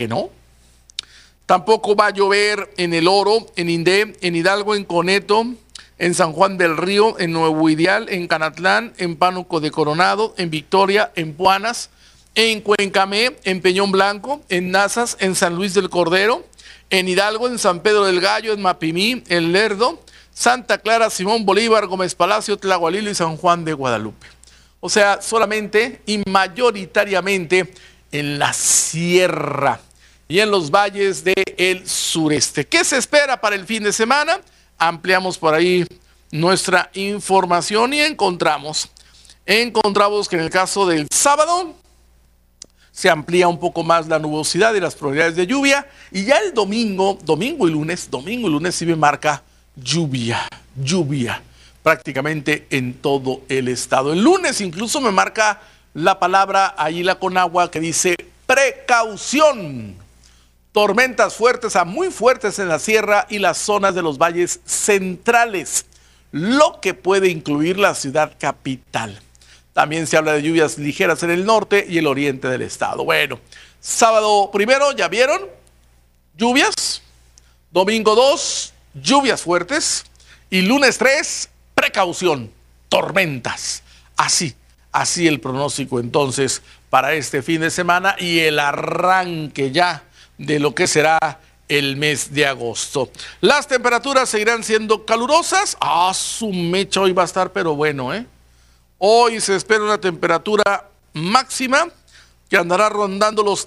que no. Tampoco va a llover en El Oro, en Indé, en Hidalgo, en Coneto, en San Juan del Río, en Nuevo Ideal, en Canatlán, en Pánuco de Coronado, en Victoria, en Puanas, en Cuencamé, en Peñón Blanco, en Nazas, en San Luis del Cordero, en Hidalgo, en San Pedro del Gallo, en Mapimí, en Lerdo, Santa Clara, Simón Bolívar, Gómez Palacio, Tlahualilo y San Juan de Guadalupe. O sea, solamente y mayoritariamente en la sierra y en los valles del sureste. ¿Qué se espera para el fin de semana? Ampliamos por ahí nuestra información y encontramos que en el caso del sábado se amplía un poco más la nubosidad y las probabilidades de lluvia, y ya el domingo y lunes sí me marca lluvia prácticamente en todo el estado. El lunes incluso me marca la palabra ahí la Conagua que dice precaución. Tormentas fuertes a muy fuertes en la sierra y las zonas de los valles centrales, lo que puede incluir la ciudad capital. También se habla de lluvias ligeras en el norte y el oriente del estado. Bueno, sábado primero, ¿ya vieron? Lluvias. Domingo 2, lluvias fuertes. Y lunes 3, precaución, tormentas. Así el pronóstico entonces para este fin de semana y el arranque ya de lo que será el mes de agosto. Las temperaturas seguirán siendo calurosas. Su mecha hoy va a estar, pero bueno, Hoy se espera una temperatura máxima que andará rondando los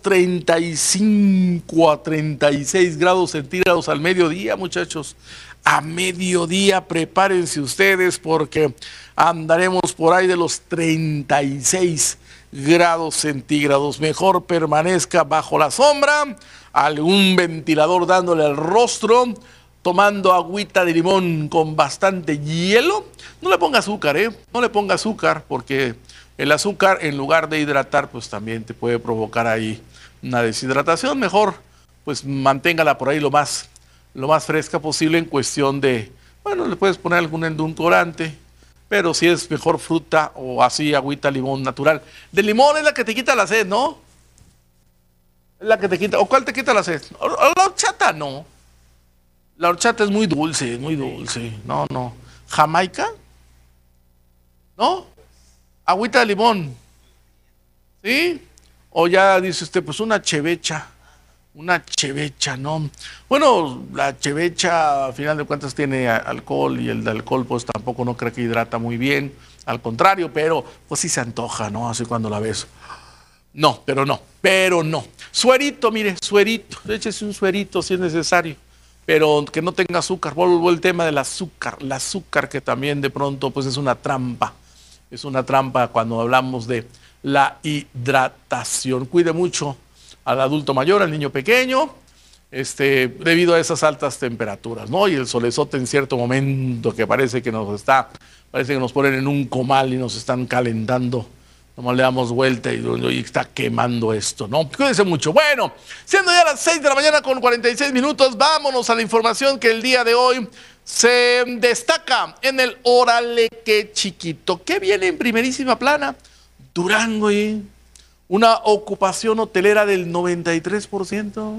35 a 36 grados centígrados al mediodía, muchachos. A mediodía prepárense ustedes porque andaremos por ahí de los 36 grados centígrados. Mejor permanezca bajo la sombra, algún ventilador dándole al rostro, tomando agüita de limón con bastante hielo. No le ponga azúcar, no le ponga azúcar, porque el azúcar en lugar de hidratar, pues también te puede provocar ahí una deshidratación. Mejor, pues manténgala por ahí lo más fresca posible en cuestión de, bueno, le puedes poner algún endulcorante, pero si es mejor fruta o así agüita limón natural. De limón es la que te quita la sed, ¿no? Es la que te quita, ¿o cuál te quita la sed? La horchata no. La horchata es muy dulce, No. ¿Jamaica? ¿No? Agüita de limón. ¿Sí? O ya dice usted, pues una chevecha, ¿no? Bueno, la chevecha, a final de cuentas, tiene alcohol y el de alcohol, pues tampoco no creo que hidrata muy bien. Al contrario, pero pues sí se antoja, ¿no? Así cuando la ves. No. Suerito, mire, échese un suerito si es necesario, pero que no tenga azúcar. Vuelvo el tema del azúcar. El azúcar que también de pronto pues es una trampa. Es una trampa cuando hablamos de la hidratación. Cuide mucho al adulto mayor, al niño pequeño, debido a esas altas temperaturas, ¿no? Y el solezote en cierto momento que parece que nos ponen en un comal y nos están calentando. Nomás le damos vuelta y está quemando esto, ¿no? Cuídense mucho. Bueno, siendo ya las 6 de la mañana con 46 minutos, vámonos a la información que el día de hoy se destaca en el Órale Qué Chiquito. ¿Qué viene en primerísima plana? Durango, una ocupación hotelera del 93%.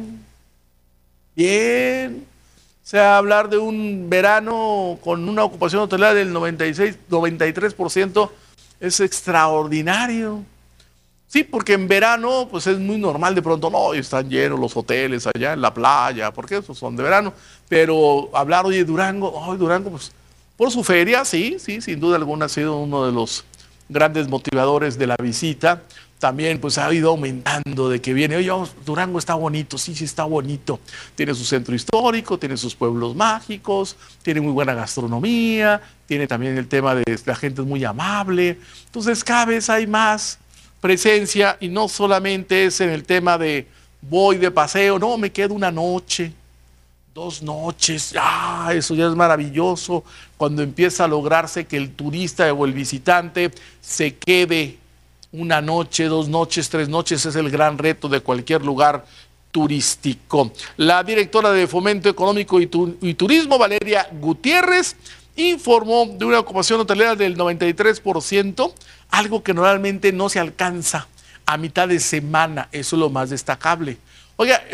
Bien. O sea, hablar de un verano con una ocupación hotelera del 93%. Es extraordinario. Sí, porque en verano pues es muy normal de pronto, no, están llenos los hoteles allá en la playa, porque esos son de verano. Pero hablar hoy de Durango, pues por su feria, sí, sin duda alguna ha sido uno de los grandes motivadores de la visita. También pues ha ido aumentando de que viene, oye, Durango está bonito, sí está bonito. Tiene su centro histórico, tiene sus pueblos mágicos, tiene muy buena gastronomía, tiene también el tema de la gente es muy amable. Entonces cada vez hay más presencia y no solamente es en el tema de voy de paseo, no, me quedo una noche, 2 noches, eso ya es maravilloso. Cuando empieza a lograrse que el turista o el visitante se quede 1 noche, 2 noches, 3 noches, es el gran reto de cualquier lugar turístico. La directora de Fomento Económico y Turismo, Valeria Gutiérrez, informó de una ocupación hotelera del 93%, algo que normalmente no se alcanza a mitad de semana. Eso es lo más destacable. Oiga,